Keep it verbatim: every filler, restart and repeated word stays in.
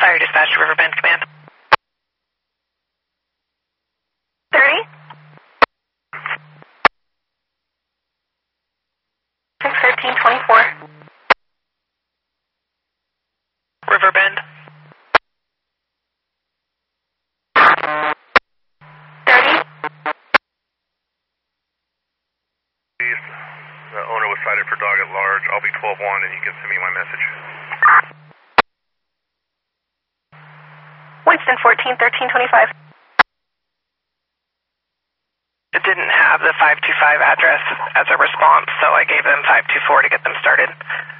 Fire dispatch to Riverbend Command. thirty? six thirteen twenty-four. Riverbend. thirty? The owner was cited for dog at large. I'll be twelve one and you can send me my message. Winston fourteen thirteen twenty-five. It didn't have the five two five address as a response, so I gave them five two four to get them started.